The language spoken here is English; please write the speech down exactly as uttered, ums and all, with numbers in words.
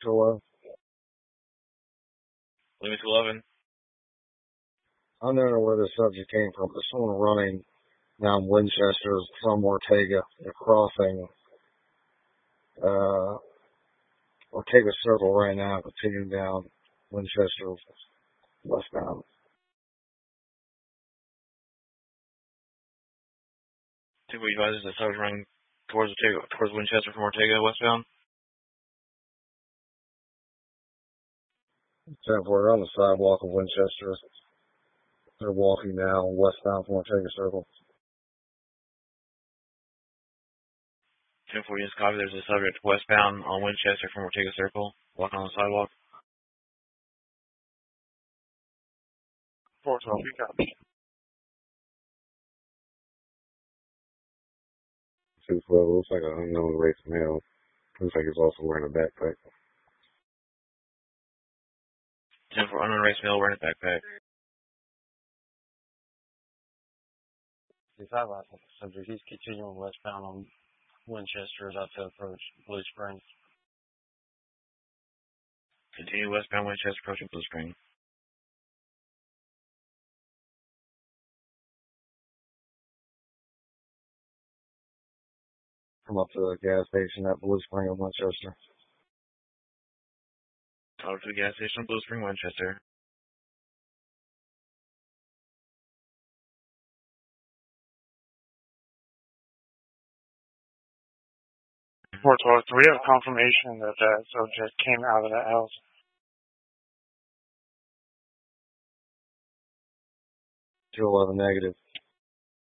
to eleven. Limit to eleven. I don't know where the subject came from, but someone running down Winchester from Ortega. They're crossing uh, Ortega Circle right now, continuing down Winchester westbound. Two we advises that subject running towards Ortega, towards Winchester from Ortega westbound. ten four, they're on the sidewalk of Winchester. They're walking now westbound from Ortega Circle. ten four, yes, copy. There's a subject westbound on Winchester from Ortega Circle, walking on the sidewalk. four twelve, you got me. two twelve, looks like an unknown race male. Looks like he's also wearing a backpack. ten four, unknown race male wearing a backpack. five subject, he's continuing westbound on Winchester about to approach Blue Springs. Continue westbound Winchester approaching Blue Springs. Come up to the gas station at Blue Spring in Winchester. Over to the gas station, Blue Spring, Winchester. four twelve, do we have confirmation that that subject came out of that house? two eleven negative.